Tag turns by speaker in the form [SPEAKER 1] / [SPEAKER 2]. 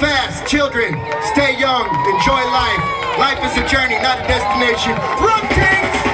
[SPEAKER 1] fast, children. Stay young, enjoy life. Life is a journey, not a destination. Run, Tanks!